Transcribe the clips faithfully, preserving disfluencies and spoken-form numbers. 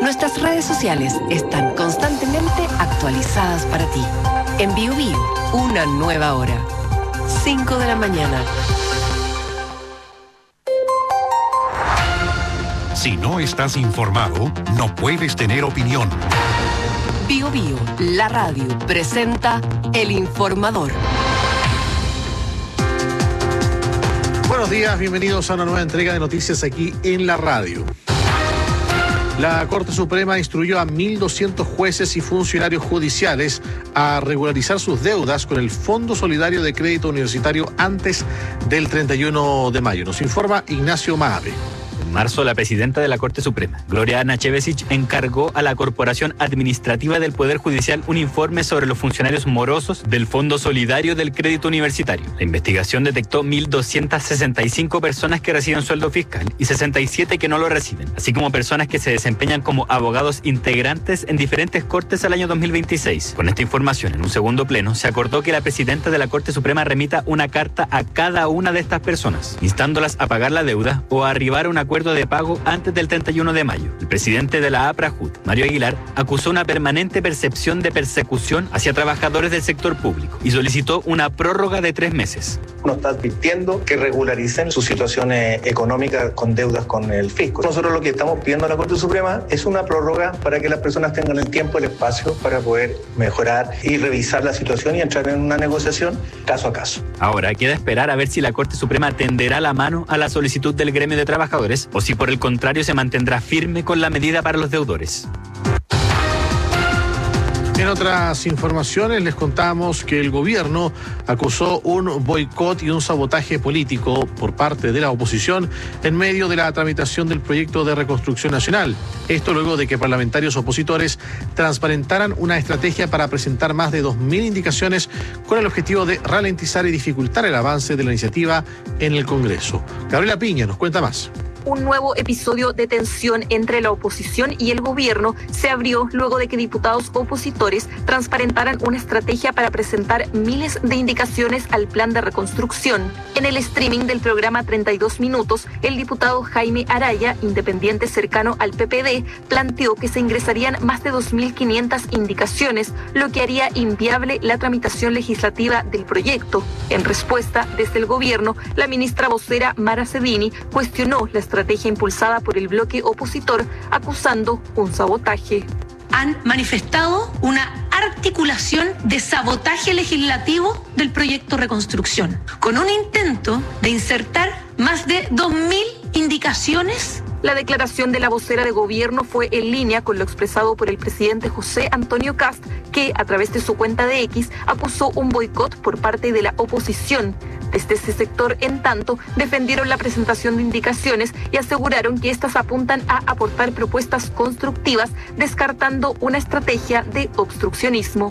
Nuestras redes sociales están constantemente actualizadas para ti. En Bio Bio, una nueva hora. cinco de la mañana. Si no estás informado, no puedes tener opinión. Bio Bio, la radio, presenta El Informador. Buenos días, bienvenidos a una nueva entrega de noticias aquí en la radio. La Corte Suprema instruyó a mil doscientos jueces y funcionarios judiciales a regularizar sus deudas con el Fondo Solidario de Crédito Universitario antes del treinta y uno de mayo. Nos informa Ignacio Maave. En marzo, la presidenta de la Corte Suprema, Gloria Nachevesich, encargó a la Corporación Administrativa del Poder Judicial un informe sobre los funcionarios morosos del Fondo Solidario del Crédito Universitario. La investigación detectó mil doscientas sesenta y cinco personas que reciben sueldo fiscal y sesenta y siete que no lo reciben, así como personas que se desempeñan como abogados integrantes en diferentes cortes al año dos mil veintiséis. Con esta información, en un segundo pleno, se acordó que la presidenta de la Corte Suprema remita una carta a cada una de estas personas, instándolas a pagar la deuda o a arribar a un acuerdo de pago antes del treinta y uno de mayo. El presidente de la APRAJUD, Mario Aguilar, acusó una permanente percepción de persecución hacia trabajadores del sector público y solicitó una prórroga de tres meses. Uno está advirtiendo que regularicen sus situaciones económicas con deudas con el fisco. Nosotros lo que estamos pidiendo a la Corte Suprema es una prórroga para que las personas tengan el tiempo y el espacio para poder mejorar y revisar la situación y entrar en una negociación caso a caso. Ahora queda esperar a ver si la Corte Suprema tenderá la mano a la solicitud del gremio de trabajadores o si por el contrario se mantendrá firme con la medida para los deudores. En otras informaciones les contamos que el gobierno acusó un boicot y un sabotaje político por parte de la oposición en medio de la tramitación del proyecto de reconstrucción nacional. Esto luego de que parlamentarios opositores transparentaran una estrategia para presentar más de dos mil indicaciones con el objetivo de ralentizar y dificultar el avance de la iniciativa en el Congreso. Gabriela Piña nos cuenta más. Un nuevo episodio de tensión entre la oposición y el gobierno se abrió luego de que diputados opositores transparentaran una estrategia para presentar miles de indicaciones al plan de reconstrucción. En el streaming del programa treinta y dos minutos, el diputado Jaime Araya, independiente cercano al P P D, planteó que se ingresarían más de dos mil quinientas indicaciones, lo que haría inviable la tramitación legislativa del proyecto. En respuesta, desde el gobierno, la ministra vocera Mara Cedini cuestionó la estrategia estrategia impulsada por el bloque opositor, acusando un sabotaje. Han manifestado una articulación de sabotaje legislativo del proyecto Reconstrucción, con un intento de insertar más de dos mil indicaciones. La declaración de la vocera de gobierno fue en línea con lo expresado por el presidente José Antonio Kast, que a través de su cuenta de X acusó un boicot por parte de la oposición. Desde ese sector, en tanto, defendieron la presentación de indicaciones y aseguraron que estas apuntan a aportar propuestas constructivas, descartando una estrategia de obstruccionismo.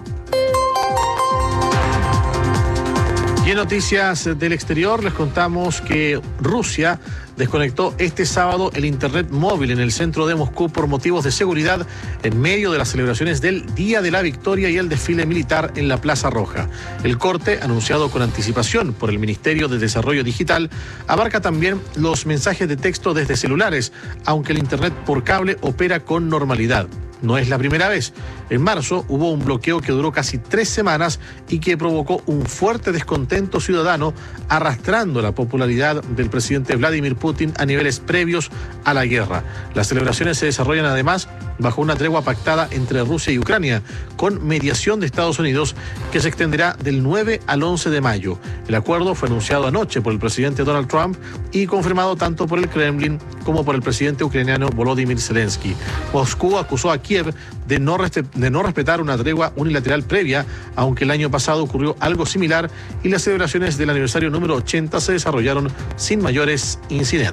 Y en noticias del exterior les contamos que Rusia desconectó este sábado el internet móvil en el centro de Moscú por motivos de seguridad en medio de las celebraciones del Día de la Victoria y el desfile militar en la Plaza Roja. El corte, anunciado con anticipación por el Ministerio de Desarrollo Digital, abarca también los mensajes de texto desde celulares, aunque el internet por cable opera con normalidad. No es la primera vez. En marzo hubo un bloqueo que duró casi tres semanas y que provocó un fuerte descontento ciudadano, arrastrando la popularidad del presidente Vladimir Putin a niveles previos a la guerra. Las celebraciones se desarrollan además bajo una tregua pactada entre Rusia y Ucrania, con mediación de Estados Unidos, que se extenderá del nueve al once de mayo. El acuerdo fue anunciado anoche por el presidente Donald Trump y confirmado tanto por el Kremlin como por el presidente ucraniano Volodymyr Zelensky. Moscú acusó a Kiev de no, de no respetar una tregua unilateral previa, aunque el año pasado ocurrió algo similar y las celebraciones del aniversario número ochenta se desarrollaron sin mayores incidentes.